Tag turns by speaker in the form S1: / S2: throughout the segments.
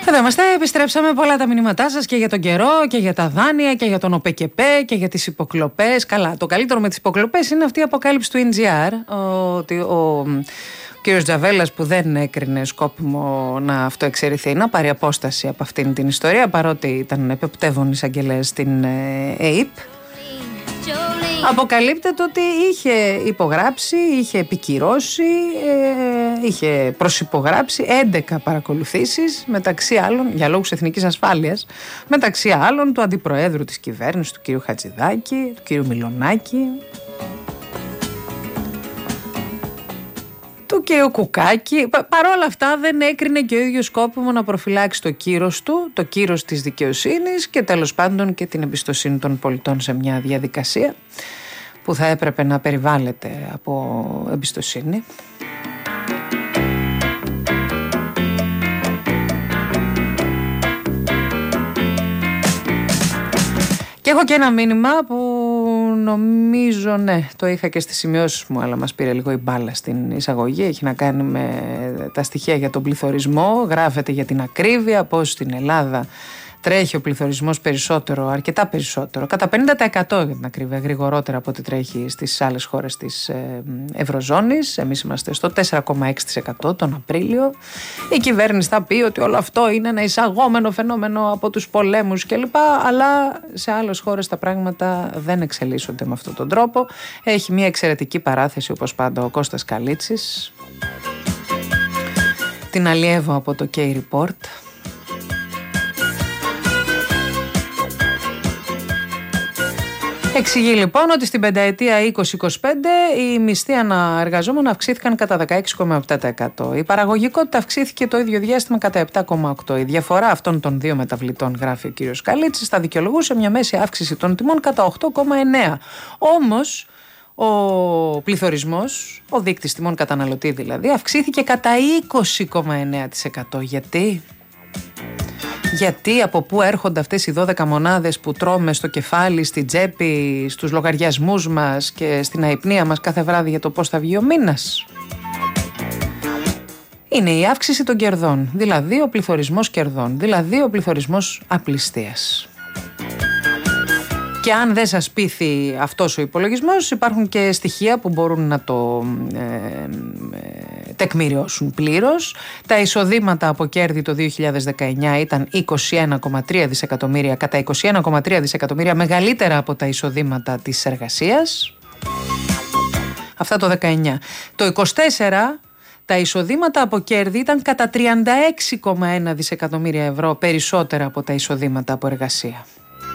S1: Εδώ είμαστε, επιστρέψαμε. Πολλά τα μηνύματά σας και για τον καιρό και για τα δάνεια και για τον ΟΠΕΚΕΠΕ και για τις υποκλοπές. Καλά, το καλύτερο με τις υποκλοπές είναι αυτή η αποκάλυψη του NGR, ότι ο κύριος Τζαβέλας, που δεν έκρινε σκόπιμο να αυτοεξαιρεθεί, να πάρει απόσταση από αυτήν την ιστορία, παρότι ήταν επεπτεύων εισαγγελέας στην ΕΕΠ, αποκαλύπτεται ότι είχε υπογράψει, είχε επικυρώσει, είχε προσυπογράψει 11 παρακολουθήσεις, μεταξύ άλλων, για λόγους εθνικής ασφάλειας, μεταξύ άλλων του αντιπροέδρου της κυβέρνησης, του κ. Χατζηδάκη, του κ. Μιλονάκη, του κ. Κουκάκη. Παρ' όλα αυτά δεν έκρινε και ο ίδιος σκόπιμο να προφυλάξει το κύρος του, το κύρος της δικαιοσύνης και τέλος πάντων και την εμπιστοσύνη των πολιτών σε μια διαδικασία που θα έπρεπε να περιβάλλεται από εμπιστοσύνη. Και έχω και ένα μήνυμα που νομίζω, ναι, το είχα και στις σημειώσεις μου, αλλά μας πήρε λίγο η μπάλα στην εισαγωγή. Έχει να κάνει με τα στοιχεία για τον πληθωρισμό. Γράφεται για την ακρίβεια, πως στην Ελλάδα τρέχει ο πληθωρισμός περισσότερο, αρκετά περισσότερο, κατά 50% για την ακρίβεια, γρηγορότερα από ό,τι τρέχει στις άλλες χώρες της Ευρωζώνης. Εμείς είμαστε στο 4,6% τον Απρίλιο. Η κυβέρνηση θα πει ότι όλο αυτό είναι ένα εισαγόμενο φαινόμενο από τους πολέμους κλπ. Αλλά σε άλλες χώρες τα πράγματα δεν εξελίσσονται με αυτόν τον τρόπο. Έχει μια εξαιρετική παράθεση, όπως πάντα, ο Κώστας Καλίτσης. Την αλλιεύω από το K-Report. Εξηγεί λοιπόν ότι στην πενταετία 2025 οι μισθοί αναεργαζόμενων αυξήθηκαν κατά 16,7%. Η παραγωγικότητα αυξήθηκε το ίδιο διάστημα κατά 7,8%. Η διαφορά αυτών των δύο μεταβλητών, γράφει ο κύριος Καλίτσης, θα δικαιολογούσε μια μέση αύξηση των τιμών κατά 8,9%. Όμως ο πληθωρισμός, ο δείκτης τιμών καταναλωτή δηλαδή, αυξήθηκε κατά 20,9%. Γιατί από πού έρχονται αυτές οι 12 μονάδες που τρώμε στο κεφάλι, στην τσέπη, στους λογαριασμούς μας και στην αϊπνία μας κάθε βράδυ για το πώς θα βγει ο μήνας? Είναι η αύξηση των κερδών, δηλαδή ο πληθωρισμός κερδών, δηλαδή ο πληθωρισμός απληστίας. Και αν δεν σας πείθει αυτός ο υπολογισμός, υπάρχουν και στοιχεία που μπορούν να το τεκμηριώσουν πλήρως. Τα εισοδήματα από κέρδη το 2019 ήταν 21,3 δισεκατομμύρια, κατά 21,3 δισεκατομμύρια μεγαλύτερα από τα εισοδήματα της εργασίας. Αυτά το 19. Το 24 τα εισοδήματα από κέρδη ήταν κατά 36,1 δισεκατομμύρια ευρώ περισσότερα από τα εισοδήματα από εργασία.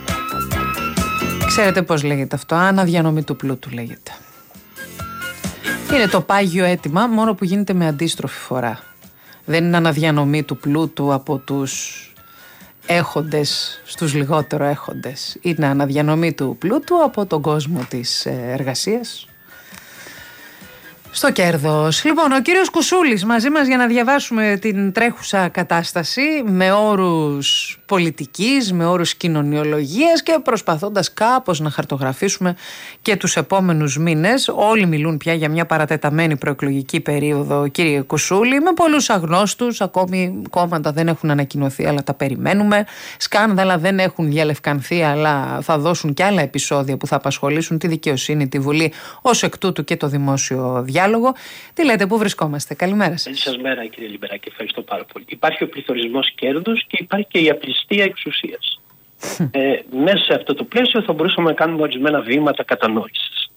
S1: Ξέρετε πώς λέγεται αυτό? Αναδιανομή του πλούτου λέγεται. Είναι το πάγιο αίτημα, μόνο που γίνεται με αντίστροφη φορά. Δεν είναι αναδιανομή του πλούτου από τους έχοντες στους λιγότερο έχοντες. Είναι αναδιανομή του πλούτου από τον κόσμο της εργασίας στο κέρδος. Λοιπόν, ο κύριος Κουσούλης μαζί μας για να διαβάσουμε την τρέχουσα κατάσταση με όρους πολιτικής, με όρους κοινωνιολογίας και προσπαθώντας κάπως να χαρτογραφήσουμε και τους επόμενους μήνες. Όλοι μιλούν πια για μια παρατεταμένη προεκλογική περίοδο, κύριε Κουσούλη, με πολλούς αγνώστους, ακόμη κόμματα δεν έχουν ανακοινωθεί αλλά τα περιμένουμε, σκάνδαλα δεν έχουν διαλευκανθεί αλλά θα δώσουν και άλλα επεισόδια που θα απασχολήσουν τη δικαιοσύνη, τη Βουλή, ως εκ τούτου και το δημόσιο διάλογο. Τι λέτε, πού βρισκόμαστε? Καλημέρα σας.
S2: Καλή σας μέρα, κύριε Λιμπεράκη, ευχαριστώ πάρα πολύ. Υπάρχει ο πληθωρισμός κέρδους και υπάρχει και η απληστία εξουσίας. Μέσα σε αυτό το πλαίσιο θα μπορούσαμε να κάνουμε ορισμένα βήματα κατανόησης.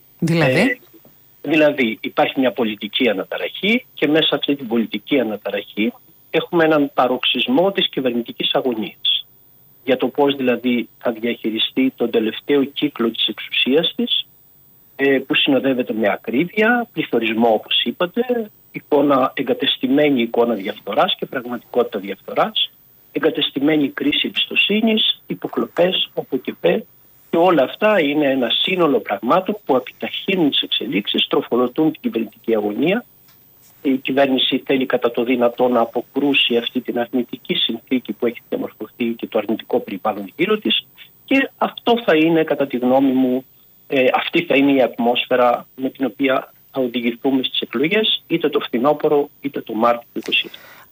S2: Δηλαδή υπάρχει μια πολιτική αναταραχή και μέσα σε αυτή την πολιτική αναταραχή έχουμε έναν παροξισμό της κυβερνητικής αγωνίας. Για το πώς δηλαδή θα διαχειριστεί τον τελευταίο κύκλο της εξουσίας της, που συνοδεύεται με ακρίβεια, πληθωρισμό όπως είπατε, εγκατεστημένη εικόνα διαφθοράς και πραγματικότητα διαφθοράς, εγκατεστημένη κρίση εμπιστοσύνης, υποκλοπές, ΟΠΕΚΕΠΕ, και όλα αυτά είναι ένα σύνολο πραγμάτων που επιταχύνουν τις εξελίξεις, τροφοδοτούν την κυβερνητική αγωνία. Η κυβέρνηση θέλει κατά το δυνατό να αποκρούσει αυτή την αρνητική συνθήκη που έχει διαμορφωθεί και το αρνητικό περιβάλλον γύρω της, και αυτό θα είναι, κατά τη γνώμη μου, αυτή θα είναι η ατμόσφαιρα με την οποία θα οδηγηθούμε στις εκλογές, είτε το φθινόπωρο είτε το Μάρτιο του 2020.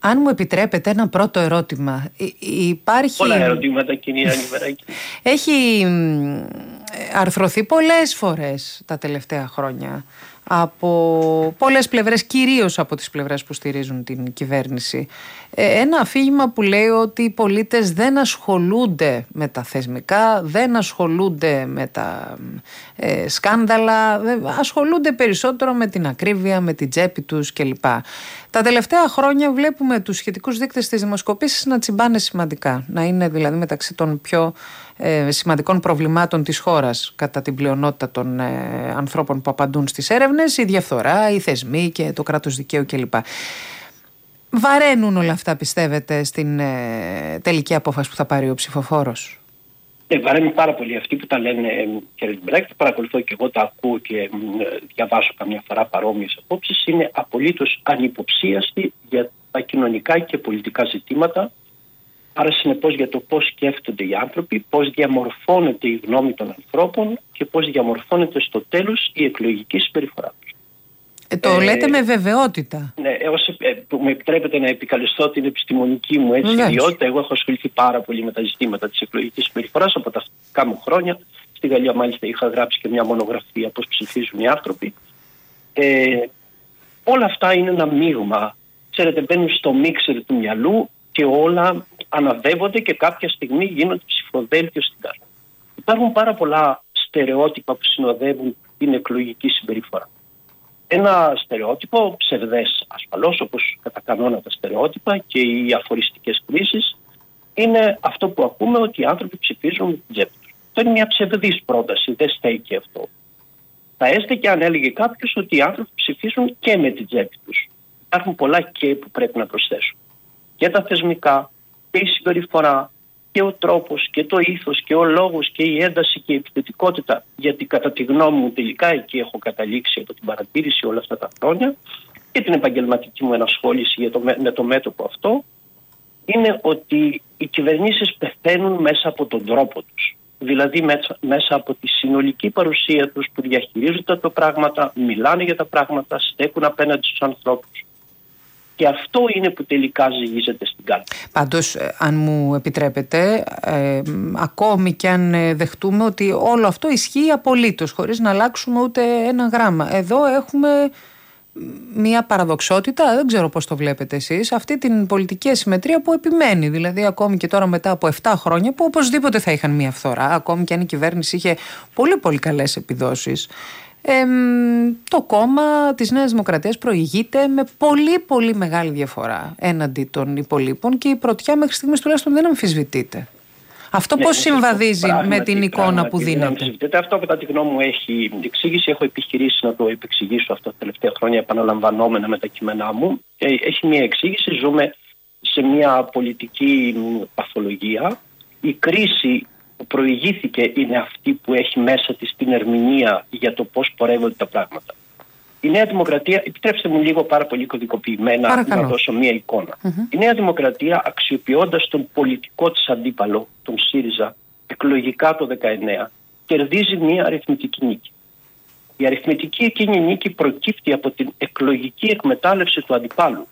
S1: Αν μου επιτρέπετε ένα πρώτο ερώτημα. Υπάρχει...
S2: Πολλά ερωτήματα, κυρία Νιβεράκη.
S1: Έχει αρθρωθεί πολλές φορές τα τελευταία χρόνια από πολλές πλευρές, κυρίως από τις πλευρές που στηρίζουν την κυβέρνηση, ένα αφήγημα που λέει ότι οι πολίτες δεν ασχολούνται με τα θεσμικά, δεν ασχολούνται με τα σκάνδαλα, ασχολούνται περισσότερο με την ακρίβεια, με την τσέπη τους κλπ. Τα τελευταία χρόνια βλέπουμε τους σχετικούς δείκτες της δημοσκοπήσης να τσιμπάνε σημαντικά, να είναι δηλαδή μεταξύ των πιο σημαντικών προβλημάτων της χώρας κατά την πλειονότητα των ανθρώπων που απαντούν στις έρευνες, η διαφθορά, οι θεσμοί και το κράτος δικαίου κλπ. Βαραίνουν όλα αυτά, πιστεύετε, στην τελική απόφαση που θα πάρει ο ψηφοφόρος?
S2: Βαραίνουν πάρα πολύ αυτοί που τα λένε, κύριε Λιμπεράκη. Τα παρακολουθώ και εγώ, τα ακούω και διαβάζω καμιά φορά παρόμοιες απόψεις. Είναι απολύτως ανυποψίαστοι για τα κοινωνικά και πολιτικά ζητήματα. Άρα συνεπώς για το πώς σκέφτονται οι άνθρωποι, πώς διαμορφώνεται η γνώμη των ανθρώπων και πώς διαμορφώνεται στο τέλος η εκλογική συμπεριφορά τους.
S1: Το λέτε με βεβαιότητα.
S2: Ναι, μου επιτρέπετε να επικαλεστώ την επιστημονική μου ιδιότητα. Εγώ έχω ασχοληθεί πάρα πολύ με τα ζητήματα της εκλογικής συμπεριφοράς από τα δικά μου χρόνια. Στη Γαλλία μάλιστα είχα γράψει και μια μονογραφία πώς ψηφίζουν οι άνθρωποι. Όλα αυτά είναι ένα μείγμα. Ξέρετε, μπαίνουν στο μίξερ του μυαλού και όλα αναδεύονται και κάποια στιγμή γίνονται ψηφοδέλτιο στην κάρτα. Υπάρχουν πάρα πολλά στερεότυπα που συνοδεύουν την εκλογική συμπεριφορά. Ένα στερεότυπο, ψευδές ασφαλώς, όπως κατά κανόνα τα στερεότυπα και οι αφοριστικές κρίσεις, είναι αυτό που ακούμε ότι οι άνθρωποι ψηφίζουν με την τσέπη τους. Αυτό είναι μια ψευδής πρόταση, δεν στέκει αυτό. Θα έστεκε αν έλεγε κάποιος ότι οι άνθρωποι ψηφίζουν και με την τσέπη τους. Υπάρχουν πολλά και που πρέπει να προσθέσουν. Και τα θεσμικά και η συμπεριφορά και ο τρόπος και το ήθος και ο λόγος και η ένταση και η επιθετικότητα, γιατί κατά τη γνώμη μου τελικά εκεί έχω καταλήξει από την παρατήρηση όλα αυτά τα χρόνια και την επαγγελματική μου ενασχόληση με το μέτωπο αυτό, είναι ότι οι κυβερνήσεις πεθαίνουν μέσα από τον τρόπο τους. Δηλαδή μέσα από τη συνολική παρουσία τους που διαχειρίζονται τα πράγματα, μιλάνε για τα πράγματα, στέκουν απέναντι στους ανθρώπους. Και αυτό είναι που τελικά ζυγίζεται στην κάρτα.
S1: Πάντως, αν μου επιτρέπετε, ακόμη και αν δεχτούμε ότι όλο αυτό ισχύει απολύτως, χωρίς να αλλάξουμε ούτε ένα γράμμα. Εδώ έχουμε μια παραδοξότητα, δεν ξέρω πώς το βλέπετε εσείς, αυτή την πολιτική ασυμμετρία που επιμένει. Δηλαδή, ακόμη και τώρα μετά από 7 χρόνια, που οπωσδήποτε θα είχαν μια φθορά, ακόμη και αν η κυβέρνηση είχε πολύ πολύ καλές επιδόσεις, το κόμμα της Νέας Δημοκρατίας προηγείται με πολύ πολύ μεγάλη διαφορά έναντι των υπολείπων και η πρωτιά μέχρι στιγμής τουλάχιστον δεν αμφισβητείται. Αυτό πώς συμβαδίζει με την εικόνα που δίνεται?
S2: Αυτό κατά τη γνώμη μου έχει εξήγηση. Έχω επιχειρήσει να το επεξηγήσω αυτά τα τελευταία χρόνια επαναλαμβανόμενα με τα κείμενά μου. Έχει μια εξήγηση. Ζούμε σε μια πολιτική παθολογία. Η κρίση που προηγήθηκε είναι αυτή που έχει μέσα της την ερμηνεία για το πώς πορεύονται τα πράγματα. Η Νέα Δημοκρατία, επιτρέψτε μου λίγο πάρα πολύ κωδικοποιημένα να δώσω μία εικόνα. Η Νέα Δημοκρατία, αξιοποιώντας τον πολιτικό της αντίπαλο, τον ΣΥΡΙΖΑ, εκλογικά το 19, κερδίζει μία αριθμητική νίκη. Η αριθμητική εκείνη νίκη προκύπτει από την εκλογική εκμετάλλευση του αντιπάλου.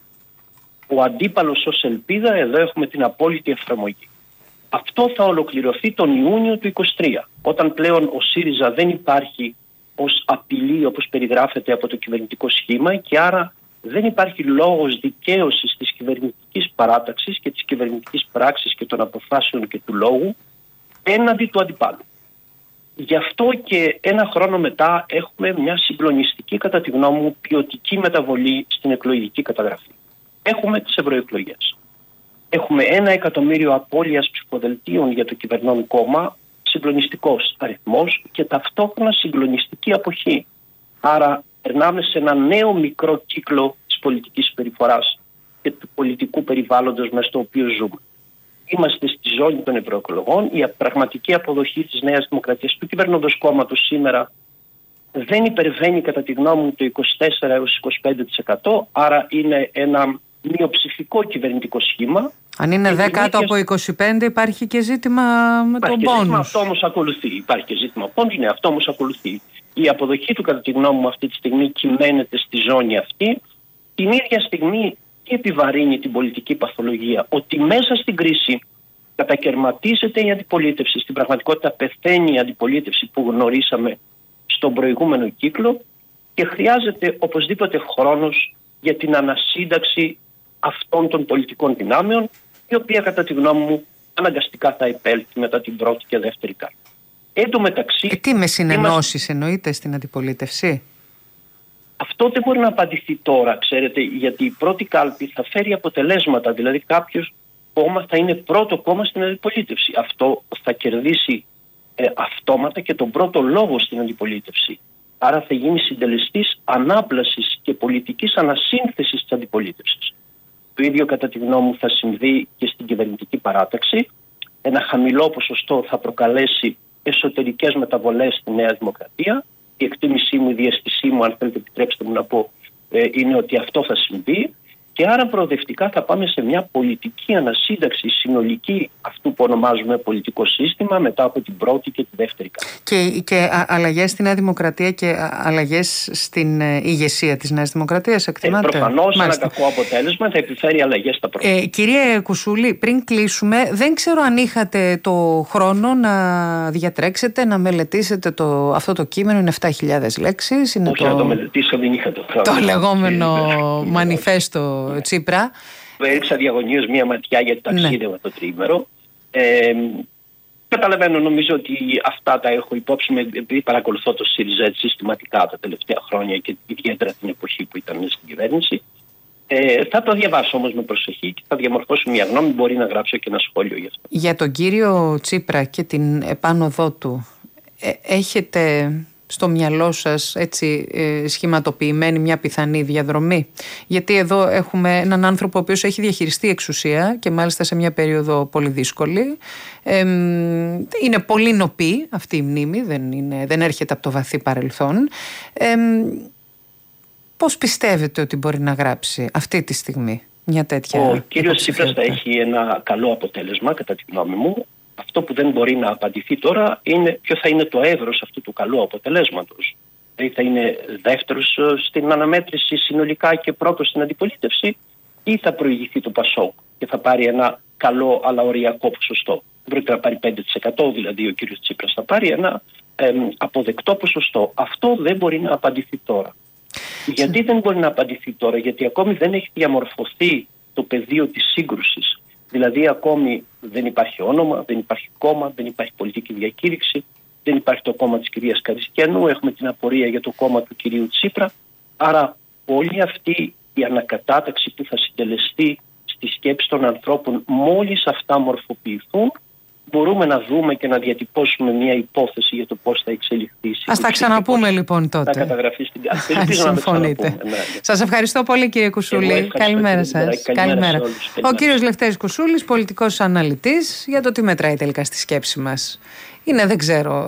S2: Ο αντίπαλος ως ελπίδα, εδώ έχουμε την απόλυτη εφαρμογή. Αυτό θα ολοκληρωθεί τον Ιούνιο του 2023, όταν πλέον ο ΣΥΡΙΖΑ δεν υπάρχει ως απειλή όπως περιγράφεται από το κυβερνητικό σχήμα και άρα δεν υπάρχει λόγος δικαίωσης της κυβερνητικής παράταξης και της κυβερνητικής πράξης και των αποφάσεων και του λόγου έναντι του αντιπάλου. Γι' αυτό και ένα χρόνο μετά έχουμε μια συγκλονιστική, κατά τη γνώμη μου, ποιοτική μεταβολή στην εκλογική καταγραφή. Έχουμε τις ευρωεκλογές. Έχουμε 1 εκατομμύριο απώλειας ψηφοδελτίων για το κυβερνών κόμμα, συγκλονιστικός αριθμός και ταυτόχρονα συγκλονιστική αποχή. Άρα περνάμε σε ένα νέο μικρό κύκλο της πολιτικής συμπεριφοράς και του πολιτικού περιβάλλοντος μέσα στο οποίο ζούμε. Είμαστε στη ζώνη των ευρωεκλογών. Η πραγματική αποδοχή της Νέας Δημοκρατίας του κυβερνώντος κόμματος σήμερα δεν υπερβαίνει κατά τη γνώμη μου το 24 έως 25%, άρα είναι ένα μειοψηφικό κυβερνητικό σχήμα.
S1: Αν είναι 10 κάτω από 25 υπάρχει και ζήτημα με τον πόνους.
S2: Αυτό όμως ακολουθεί. Υπάρχει και ζήτημα πόνους, ναι, αυτό όμως ακολουθεί. Η αποδοχή του κατά τη γνώμη μου αυτή τη στιγμή κυμαίνεται στη ζώνη αυτή. Την ίδια στιγμή τι επιβαρύνει την πολιτική παθολογία? Ότι μέσα στην κρίση κατακαιρματίζεται η αντιπολίτευση. Στην πραγματικότητα πεθαίνει η αντιπολίτευση που γνωρίσαμε στον προηγούμενο κύκλο και χρειάζεται οπωσδήποτε χρόνος για την ανασύνταξη αυτών των πολιτικών δυνάμεων, η οποία κατά τη γνώμη μου αναγκαστικά θα επέλθει μετά την πρώτη και δεύτερη κάλπη. Εν τω μεταξύ,
S1: τι με συνενώσεις εννοείται στην αντιπολίτευση?
S2: Αυτό δεν μπορεί να απαντηθεί τώρα, ξέρετε, γιατί η πρώτη κάλπη θα φέρει αποτελέσματα. Δηλαδή κάποιος κόμμα θα είναι πρώτο κόμμα στην αντιπολίτευση. Αυτό θα κερδίσει αυτόματα και τον πρώτο λόγο στην αντιπολίτευση. Άρα θα γίνει συντελεστής ανάπλασης και πολιτικής ανασύνθεσης της αντιπολίτευσης. Το ίδιο κατά τη γνώμη μου θα συμβεί και στην κυβερνητική παράταξη. Ένα χαμηλό ποσοστό θα προκαλέσει εσωτερικές μεταβολές στη Νέα Δημοκρατία. Η εκτίμησή μου, η διαισθησή μου, αν θέλετε επιτρέψτε μου να πω, είναι ότι αυτό θα συμβεί. Και άρα προοδευτικά θα πάμε σε μια πολιτική ανασύνταξη συνολική αυτού που ονομάζουμε πολιτικό σύστημα μετά από την πρώτη και τη δεύτερη κάλπη.
S1: Και αλλαγές στη Νέα Δημοκρατία και αλλαγές στην ηγεσία της Νέας Δημοκρατίας, εκτιμάτε?
S2: Προφανώς ένα κακό αποτέλεσμα θα επιφέρει αλλαγές στα πρώτα.
S1: Κύριε Κουσούλη, πριν κλείσουμε, δεν ξέρω αν είχατε το χρόνο να διατρέξετε, να μελετήσετε αυτό το κείμενο, είναι 7.000 λέξεις. Είναι
S2: όχι, να το μελετήσω, δεν είχα το χρόνο.
S1: Το λεγόμενο μανιφέστο Τσίπρα.
S2: Έριξα διαγωνίως μία ματιά γιατί ταξίδευα το τριήμερο. Καταλαβαίνω, νομίζω ότι αυτά τα έχω υπόψη με, επειδή παρακολουθώ το ΣΥΡΙΖΑ συστηματικά τα τελευταία χρόνια και ιδιαίτερα την εποχή που ήταν στην κυβέρνηση. Θα το διαβάσω όμως με προσοχή και θα διαμορφώσω μια γνώμη. Μπορεί να γράψω και ένα σχόλιο γι' αυτό. Για τον κύριο Τσίπρα και την επάνωδό του, έχετε στο μυαλό σας έτσι σχηματοποιημένη μια πιθανή διαδρομή? Γιατί εδώ έχουμε έναν άνθρωπο ο οποίος έχει διαχειριστεί εξουσία και μάλιστα σε μια περίοδο πολύ δύσκολη. Είναι πολύ νοπή αυτή η μνήμη, δεν έρχεται από το βαθύ παρελθόν. Πώς πιστεύετε ότι μπορεί να γράψει αυτή τη στιγμή μια τέτοια? Ο κύριος Τσίπρας θα έχει ένα καλό αποτέλεσμα κατά τη γνώμη μου. Αυτό που δεν μπορεί να απαντηθεί τώρα είναι ποιο θα είναι το εύρος αυτού του καλού αποτελέσματος. Δηλαδή θα είναι δεύτερος στην αναμέτρηση συνολικά και πρώτος στην αντιπολίτευση, ή θα προηγηθεί το ΠΑΣΟΚ και θα πάρει ένα καλό αλλά οριακό ποσοστό. Δεν πρόκειται να πάρει 5%, δηλαδή ο κύριος Τσίπρας θα πάρει ένα αποδεκτό ποσοστό. Αυτό δεν μπορεί να απαντηθεί τώρα. Γιατί δεν μπορεί να απαντηθεί τώρα? Γιατί ακόμη δεν έχει διαμορφωθεί το πεδίο της σύγκρουσης. Δηλαδή ακόμη δεν υπάρχει όνομα, δεν υπάρχει κόμμα, δεν υπάρχει πολιτική διακήρυξη, δεν υπάρχει το κόμμα της κυρίας Καρισκιανού, έχουμε την απορία για το κόμμα του κυρίου Τσίπρα. Άρα όλη αυτή η ανακατάταξη που θα συντελεστεί στη σκέψη των ανθρώπων, μόλις αυτά μορφοποιηθούν, μπορούμε να δούμε και να διατυπώσουμε μια υπόθεση για το πώς θα εξελιχθεί.
S1: Ας τα ξαναπούμε λοιπόν τότε.
S2: Θα καταγραφεί στην κάρτα. Ελπίζω να το ξαναπούμε.
S1: Σας ευχαριστώ πολύ κύριε Κουσούλη. Καλημέρα σας. Καλημέρα. Ο κύριος Λευτέρης Κουσούλης, πολιτικός αναλυτής, για το τι μετράει τελικά στη σκέψη μας. Δεν ξέρω,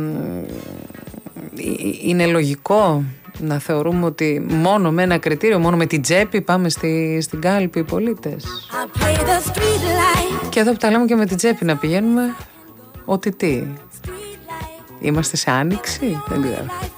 S1: είναι λογικό να θεωρούμε ότι μόνο με ένα κριτήριο, μόνο με την τσέπη πάμε στην κάλπη οι πολίτες? Και εδώ που τα λέμε και με την τσέπη να πηγαίνουμε, ότι τι, είμαστε σε άνοιξη, δεν ξέρω.